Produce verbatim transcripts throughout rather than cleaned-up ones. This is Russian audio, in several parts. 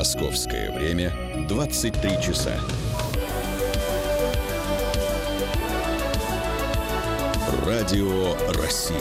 Московское время двадцать три часа. Радио России.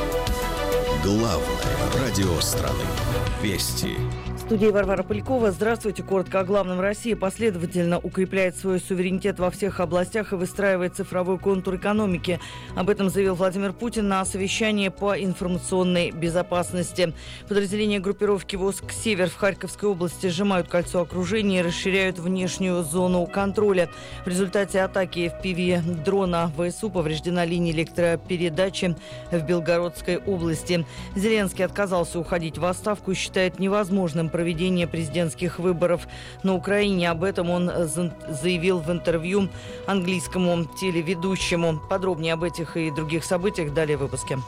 Главное радио страны. Вести. В студии Варвара Полякова. Здравствуйте. Коротко о главном. Россия последовательно укрепляет свой суверенитет во всех областях и выстраивает цифровой контур экономики. Об этом заявил Владимир Путин на совещании по информационной безопасности. Подразделения группировки ВОСК «Север» в Харьковской области сжимают кольцо окружения и расширяют внешнюю зону контроля. В результате атаки эф пи ви дрона ВСУ повреждена линия электропередачи в Белгородской области. Зеленский отказался уходить в отставку и считает невозможным проведение президентских выборов на Украине. Об этом он заявил в интервью английскому телеведущему. Подробнее об этих и других событиях далее в выпуске.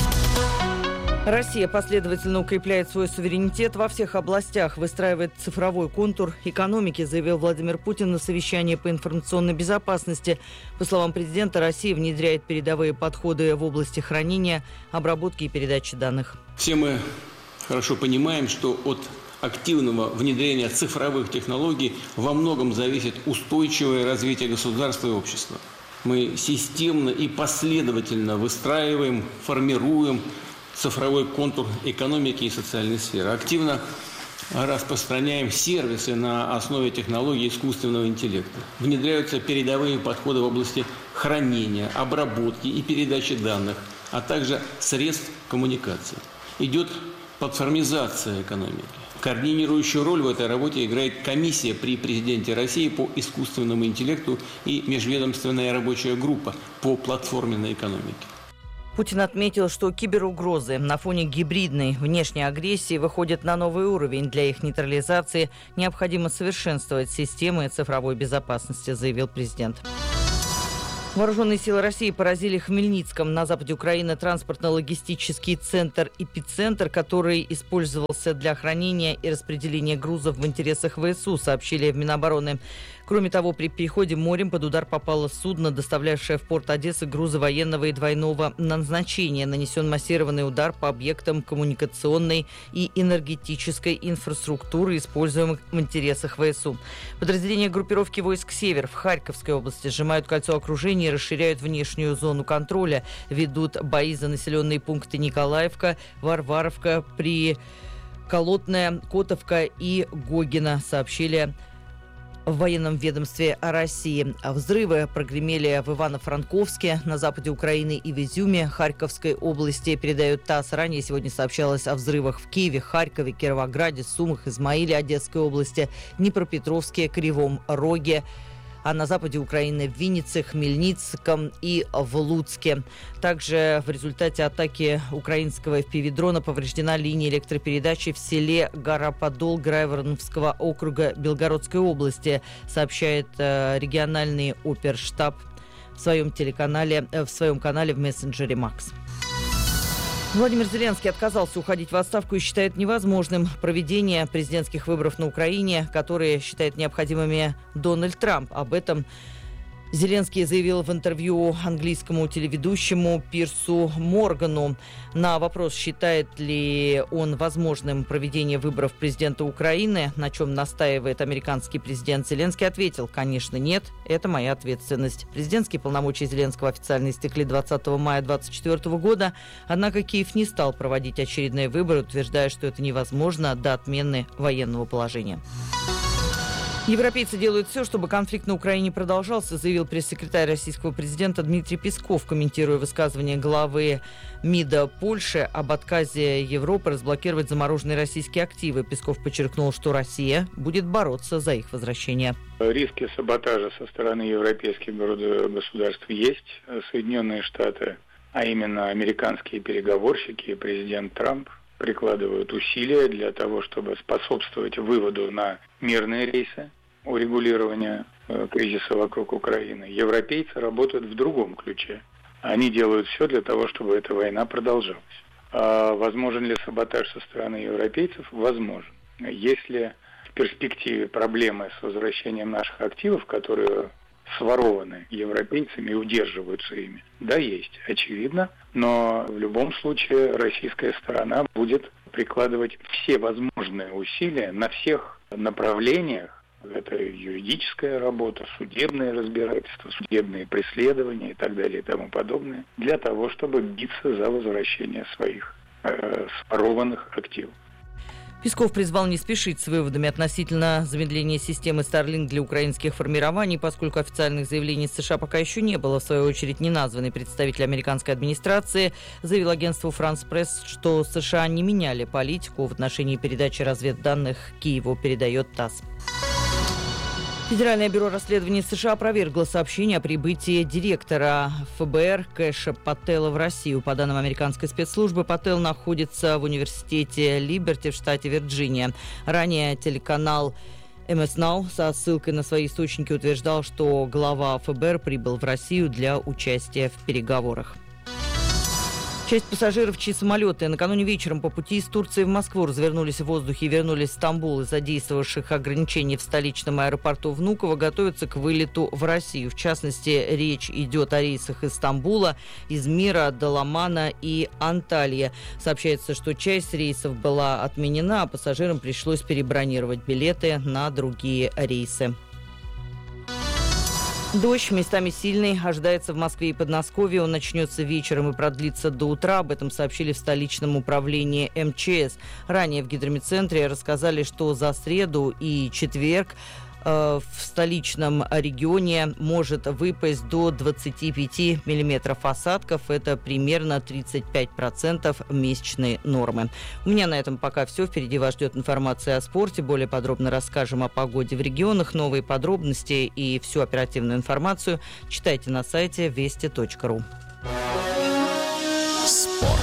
Россия последовательно укрепляет свой суверенитет во всех областях, выстраивает цифровой контур экономики, заявил Владимир Путин на совещании по информационной безопасности. По словам президента, Россия внедряет передовые подходы в области хранения, обработки и передачи данных. Все мы хорошо понимаем, что от активного внедрения цифровых технологий во многом зависит устойчивое развитие государства и общества. Мы системно и последовательно выстраиваем, формируем цифровой контур экономики и социальной сферы. Активно распространяем сервисы на основе технологий искусственного интеллекта. Внедряются передовые подходы в области хранения, обработки и передачи данных, а также средств коммуникации. Идет платформизация экономики. Координирующую роль в этой работе играет комиссия при президенте России по искусственному интеллекту и межведомственная рабочая группа по платформенной экономике. Путин отметил, что киберугрозы на фоне гибридной внешней агрессии выходят на новый уровень. Для их нейтрализации необходимо совершенствовать системы цифровой безопасности, заявил президент. Вооруженные силы России поразили в Хмельницком на западе Украины транспортно-логистический центр «Эпицентр», который использовался для хранения и распределения грузов в интересах ВСУ, сообщили в Минобороны. Кроме того, при переходе морем под удар попало судно, доставлявшее в порт Одессы грузы военного и двойного назначения. Нанесен массированный удар по объектам коммуникационной и энергетической инфраструктуры, используемых в интересах ВСУ. Подразделения группировки войск «Север» в Харьковской области сжимают кольцо окружения и расширяют внешнюю зону контроля. Ведут бои за населенные пункты Николаевка, Варваровка, Приколотная, Котовка и Гогина, сообщили в военном ведомстве России. Взрывы прогремели в Ивано-Франковске, на западе Украины и в Изюме Харьковской области, передает ТАСС. Ранее сегодня сообщалось о взрывах в Киеве, Харькове, Кировограде, Сумах, Измаиле Одесской области, Днепропетровске, Кривом Роге, а на западе Украины в Виннице, Хмельницком и в Луцке. Также в результате атаки украинского эф пи ви дрона повреждена линия электропередачи в селе Гора-Подол Грайворонского округа Белгородской области, сообщает э, региональный оперштаб в своем телеканале, э, в своем канале в мессенджере Макс. Владимир Зеленский отказался уходить в отставку и считает невозможным проведение президентских выборов на Украине, которые считает необходимыми Дональд Трамп. Об этом Зеленский заявил в интервью английскому телеведущему Пирсу Моргану. На вопрос, считает ли он возможным проведение выборов президента Украины, на чем настаивает американский президент, Зеленский ответил: конечно, нет, это моя ответственность. Президентские полномочия Зеленского официально истекли двадцатого мая две тысячи двадцать четвёртого года, однако Киев не стал проводить очередные выборы, утверждая, что это невозможно до отмены военного положения. Европейцы делают все, чтобы конфликт на Украине продолжался, заявил пресс-секретарь российского президента Дмитрий Песков, комментируя высказывание главы МИДа Польши об отказе Европы разблокировать замороженные российские активы. Песков подчеркнул, что Россия будет бороться за их возвращение. Риски саботажа со стороны европейских государств есть. Соединенные Штаты, а именно американские переговорщики и президент Трамп, прикладывают усилия для того, чтобы способствовать выводу на мирные рейсы урегулирования э, кризиса вокруг Украины. Европейцы работают в другом ключе. Они делают все для того, чтобы эта война продолжалась. А возможен ли саботаж со стороны европейцев? Возможен. Если в перспективе проблемы с возвращением наших активов, которые сворованы европейцами и удерживаются ими. Да, есть, очевидно, но в любом случае российская сторона будет прикладывать все возможные усилия на всех направлениях. Это юридическая работа, судебные разбирательства, судебные преследования и так далее и тому подобное, для того, чтобы биться за возвращение своих э, сворованных активов. Песков призвал не спешить с выводами относительно замедления системы Starlink для украинских формирований, поскольку официальных заявлений из США пока еще не было. В свою очередь, неназванный представитель американской администрации заявил агентству France Press, что США не меняли политику в отношении передачи разведданных Киеву, передает ТАСС. Федеральное бюро расследований США опровергло сообщение о прибытии директора ФБР Кэша Паттела в Россию. По данным американской спецслужбы, Паттел находится в университете Либерти в штате Вирджиния. Ранее телеканал эм эс Now со ссылкой на свои источники утверждал, что глава ФБР прибыл в Россию для участия в переговорах. Часть пассажиров, чьи самолеты накануне вечером по пути из Турции в Москву развернулись в воздухе и вернулись в Стамбул из-за действовавших ограничений в столичном аэропорту Внуково, готовятся к вылету в Россию. В частности, речь идет о рейсах из Стамбула, Измира, Даламана и Анталья. Сообщается, что часть рейсов была отменена, а пассажирам пришлось перебронировать билеты на другие рейсы. Дождь, местами сильный, ожидается в Москве и Подмосковье. Он начнется вечером и продлится до утра. Об этом сообщили в столичном управлении эм че эс. Ранее в гидрометцентре рассказали, что за среду и четверг э, в столичном регионе может выпасть до двадцати пяти миллиметров осадков. Это примерно тридцать пять процентов месячной нормы. У меня на этом пока все. Впереди вас ждет информация о спорте. Более подробно расскажем о погоде в регионах. Новые подробности и всю оперативную информацию читайте на сайте вести точка ру. Спорт.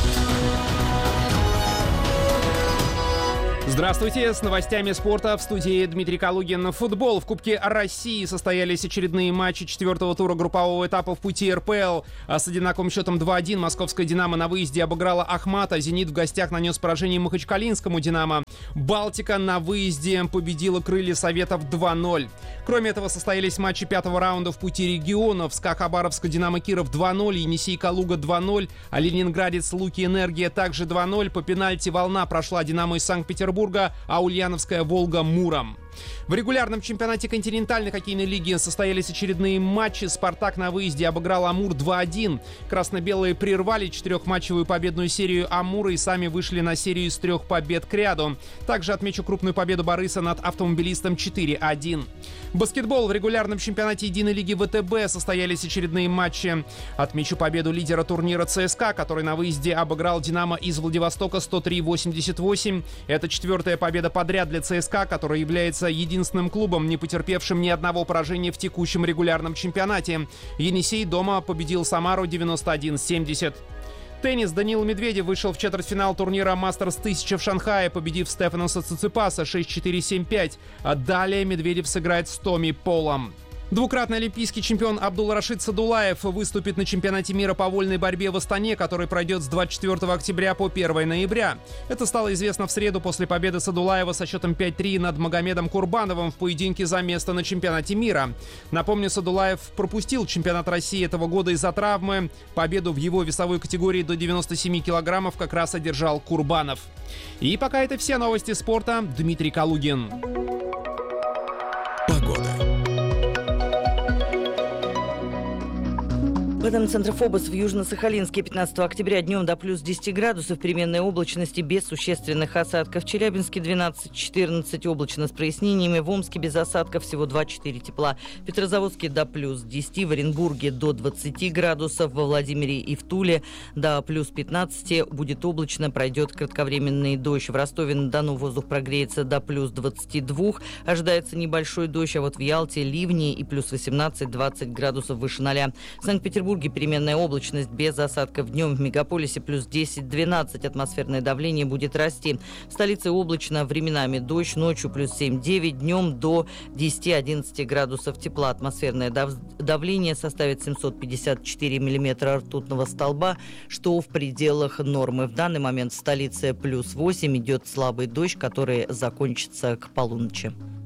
Здравствуйте, с новостями спорта в студии Дмитрий Калугин. Футбол. В Кубке России состоялись очередные матчи четвертого тура группового этапа в пути эр пэ эл. С одинаковым счетом два один московская «Динамо» на выезде обыграла Ахмата. «Зенит» в гостях нанес поражение махачкалинскому «Динамо». «Балтика» на выезде победила «Крылья Советов» два ноль. Кроме этого, состоялись матчи пятого раунда в пути регионов. СКА Хабаровска «Динамо Киров» два ноль, Енисей Калуга два ноль, а Ленинградец Луки Энергия также два ноль. По пенальти «Волна» прошла «Динамо» из Санкт-Петербурга, а Ульяновская «Волга» Муром. В регулярном чемпионате континентальной хоккейной лиги состоялись очередные матчи. «Спартак» на выезде обыграл «Амур» два один. Красно-белые прервали четырехматчевую победную серию «Амура» и сами вышли на серию из трех побед к ряду. Также отмечу крупную победу «Бориса» над «Автомобилистом» четыре один. Баскетбол. В регулярном чемпионате единой лиги вэ тэ бэ состоялись очередные матчи. Отмечу победу лидера турнира ЦСКА, который на выезде обыграл «Динамо» из Владивостока сто три восемьдесят восемь. Это четвертая победа подряд для ЦСКА, который является единственным клубом, не потерпевшим ни одного поражения в текущем регулярном чемпионате. Енисей дома победил Самару девяносто один семьдесят. Теннис. Даниил Медведев вышел в четвертьфинал турнира «Мастерс тысяча» в Шанхае, победив Стефаноса Циципаса шесть четыре семь пять. А далее Медведев сыграет с Томми Полом. Двукратный олимпийский чемпион Абдулрашид Садулаев выступит на чемпионате мира по вольной борьбе в Астане, который пройдет с двадцать четвёртого октября по первого ноября. Это стало известно в среду после победы Садулаева со счетом пять три над Магомедом Курбановым в поединке за место на чемпионате мира. Напомню, Садулаев пропустил чемпионат России этого года из-за травмы. Победу в его весовой категории до девяноста семи килограммов как раз одержал Курбанов. И пока это все новости спорта. Дмитрий Калугин. Погода. В этом центре ФОБОС в Южно-Сахалинске пятнадцатого октября днем до плюс десяти градусов, переменной облачности без существенных осадков. В Челябинске двенадцать-четырнадцать, облачно с прояснениями. В Омске без осадков, всего два-четыре тепла. В Петрозаводске до плюс десяти, в Оренбурге до двадцати градусов, во Владимире и в Туле до плюс пятнадцати. Будет облачно, пройдет кратковременный дождь. В Ростове-на-Дону воздух прогреется до плюс двадцати двух. Ожидается небольшой дождь, а вот в Ялте ливни и плюс восемнадцать-двадцать градусов выше ноля. В Санкт-Петербурге В Петербурге переменная облачность без осадков. Днем в мегаполисе плюс десять-двенадцать. Атмосферное давление будет расти. В столице облачно, временами дождь. Ночью плюс семь-девять. Днем до десяти-одиннадцати градусов тепла. Атмосферное дав- давление составит семьсот пятьдесят четыре миллиметра ртутного столба, что в пределах нормы. В данный момент в столице плюс восемь. Идет слабый дождь, который закончится к полуночи.